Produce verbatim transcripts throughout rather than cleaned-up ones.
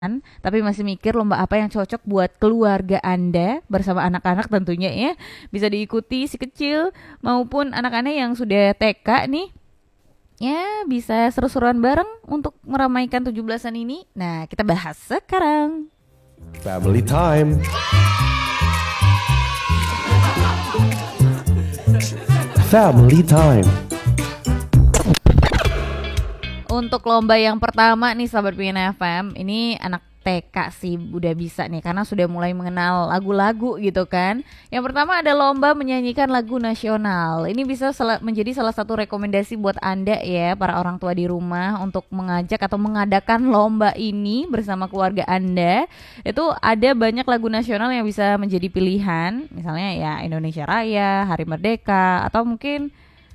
tapi masih mikir lomba apa yang cocok buat keluarga Anda bersama anak-anak tentunya ya. Bisa diikuti si kecil maupun anak-anak yang sudah T K nih. Ya, bisa seru-seruan bareng untuk meramaikan tujuh belasan ini. Nah, kita bahas sekarang. Family time. Family time. Untuk lomba yang pertama nih sahabat P N F M, ini anak T K sih udah bisa nih karena sudah mulai mengenal lagu-lagu gitu kan. Yang pertama ada lomba menyanyikan lagu nasional. Ini bisa sel- menjadi salah satu rekomendasi buat Anda ya para orang tua di rumah untuk mengajak atau mengadakan lomba ini bersama keluarga Anda. Itu ada banyak lagu nasional yang bisa menjadi pilihan, misalnya ya Indonesia Raya, Hari Merdeka, atau mungkin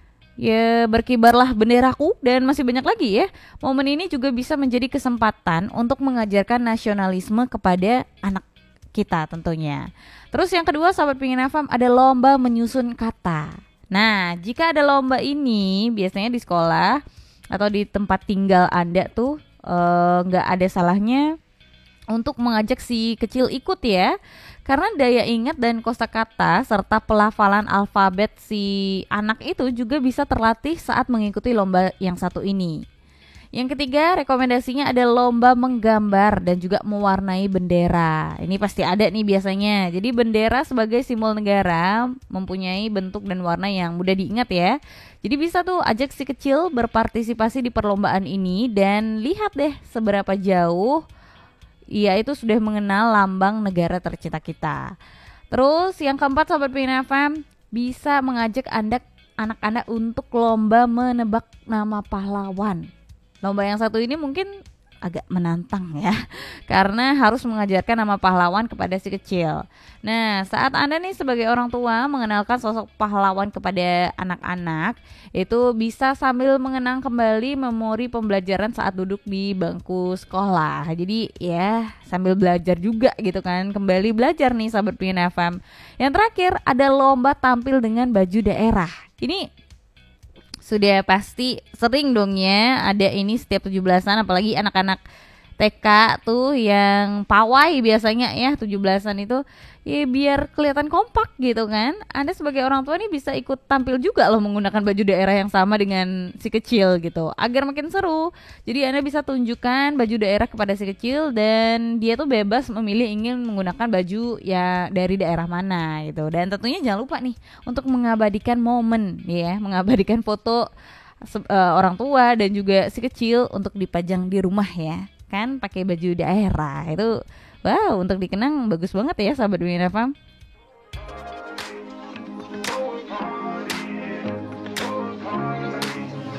ya berkibarlah benderaku dan masih banyak lagi ya. Momen ini juga bisa menjadi kesempatan untuk mengajarkan nasionalisme kepada anak kita tentunya. Terus yang kedua sahabat Pingin F M ada lomba menyusun kata. Nah jika ada lomba ini biasanya di sekolah atau di tempat tinggal Anda tuh nggak eh, ada salahnya untuk mengajak si kecil ikut ya. Karena daya ingat dan kosakata serta pelafalan alfabet si anak itu juga bisa terlatih saat mengikuti lomba yang satu ini. Yang ketiga, rekomendasinya ada lomba menggambar dan juga mewarnai bendera. Ini pasti ada nih biasanya. Jadi bendera sebagai simbol negara mempunyai bentuk dan warna yang mudah diingat ya. Jadi bisa tuh ajak si kecil berpartisipasi di perlombaan ini dan lihat deh seberapa jauh ia itu sudah mengenal lambang negara tercinta kita. Terus yang keempat Sobat P N F M bisa mengajak anda anak-anak untuk lomba menebak nama pahlawan. Lomba yang satu ini mungkin agak menantang ya, karena harus mengajarkan nama pahlawan kepada si kecil. Nah, saat Anda nih sebagai orang tua mengenalkan sosok pahlawan kepada anak-anak, itu bisa sambil mengenang kembali memori pembelajaran saat duduk di bangku sekolah. Jadi ya sambil belajar juga gitu kan, kembali belajar nih sahabat P N F M. Yang terakhir ada lomba tampil dengan baju daerah. Ini sudah pasti sering dong ya ada ini setiap tujuh belasan, apalagi anak-anak T K tuh yang pawai biasanya ya tujuh belasan itu ya biar kelihatan kompak gitu kan. Anda sebagai orang tua nih bisa ikut tampil juga loh menggunakan baju daerah yang sama dengan si kecil gitu agar makin seru. Jadi Anda bisa tunjukkan baju daerah kepada si kecil dan dia tuh bebas memilih ingin menggunakan baju ya dari daerah mana gitu. Dan tentunya jangan lupa nih untuk mengabadikan momen ya, mengabadikan foto uh, orang tua dan juga si kecil untuk dipajang di rumah ya. Kan pakai baju daerah itu wow untuk dikenang bagus banget ya sahabat W N F M.